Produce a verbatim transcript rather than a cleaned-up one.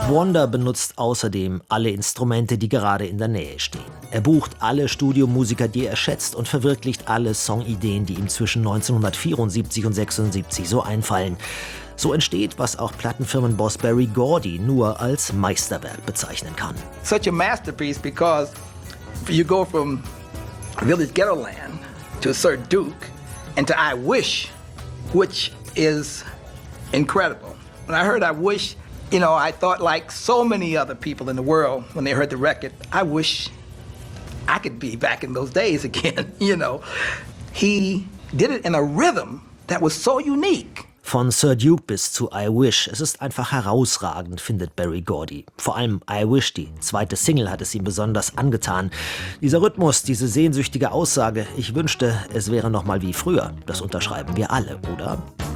Wonder benutzt außerdem alle Instrumente, die gerade in der Nähe stehen. Er bucht alle Studiomusiker, die er schätzt, und verwirklicht alle Songideen, die ihm zwischen neunzehnhundertvierundsiebzig und sechsundsiebzig so einfallen. So entsteht, was auch Plattenfirmenboss Berry Gordy nur als Meisterwerk bezeichnen kann. Such a masterpiece because you go from Village Ghettoland to Sir Duke and to I Wish, which is incredible. When I heard I Wish, you know, I thought like so many other people in the world when they heard the record, I wish I could be back in those days again, you know. He did it in a rhythm that was so unique. Von Sir Duke bis zu I Wish, es ist einfach herausragend, findet Berry Gordy. Vor allem I Wish, die zweite Single, hat es ihm besonders angetan. Dieser Rhythmus, diese sehnsüchtige Aussage, ich wünschte, es wäre noch mal wie früher, das unterschreiben wir alle, oder?